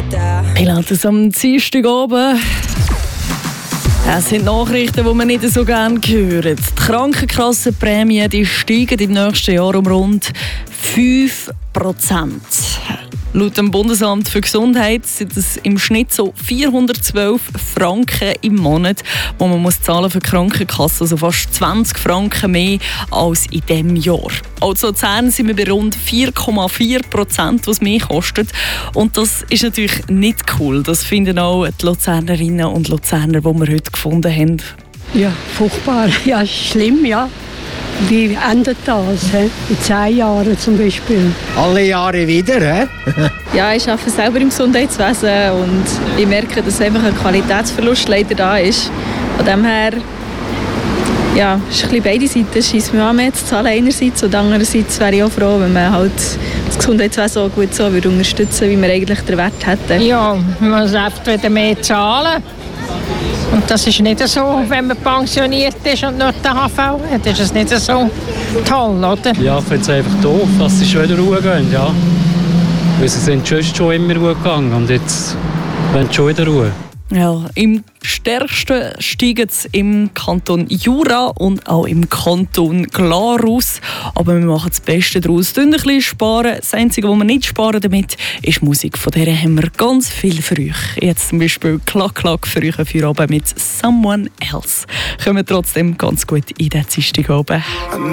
Pilates am Dienstagabend. Es sind Nachrichten, die man nicht so gerne hört. Die Krankenkassenprämien die steigen im nächsten Jahr um rund 5%. Laut dem Bundesamt für Gesundheit sind es im Schnitt so 412 Franken im Monat, die man zahlen für die Krankenkasse, also fast 20 Franken mehr als in diesem Jahr. Als Luzern sind wir bei rund 4,4%, was mehr kostet. Und das ist natürlich nicht cool. Das finden auch die Luzernerinnen und Luzerner, die wir heute gefunden haben. Ja, furchtbar. Ja, schlimm, ja. Wie endet das? In 10 Jahren zum Beispiel? Alle Jahre wieder, hä? Ja, ich arbeite selber im Gesundheitswesen und ich merke, dass einfach ein Qualitätsverlust leider da ist. Von dem her, ja, es ist ein bisschen beide Seiten. Es scheisst mir an, mehr zu zahlen einerseits und andererseits wäre ich auch froh, wenn man halt das Gesundheitswesen auch gut so würde unterstützen, wie wir eigentlich den Wert hätten. Ja, man muss einfach wieder mehr zahlen. Und das ist nicht so, wenn man pensioniert ist und nur den HV hat, ist es nicht so toll, oder? Ja, ich finde es einfach doof, dass sie schon in Ruhe gehen, ja. Weil sie sind schon immer Ruhe gegangen und jetzt wollen sie schon in Ruhe. Ja, im stärksten steigen es im Kanton Jura und auch im Kanton Glarus. Aber wir machen das Beste daraus. Ein bisschen sparen. Das Einzige, was wir nicht sparen damit, ist Musik. Von der haben wir ganz viel für euch. Jetzt zum Beispiel Klack Klack für euch für Abend mit Someone Else. Kommen wir trotzdem ganz gut in den Dienstagabend.